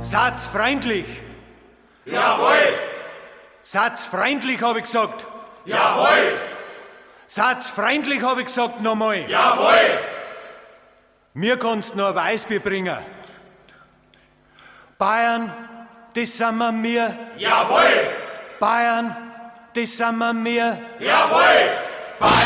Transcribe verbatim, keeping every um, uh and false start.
Satz freundlich. Jawohl! Satz freundlich, habe ich gesagt. Jawohl! Satz freundlich, habe ich gesagt, nochmal. Jawohl! Mir kannst noch ein Weißbier bringen. Bayern, das sind wir mir. Jawohl! Bayern, das sind wir mir. Jawohl!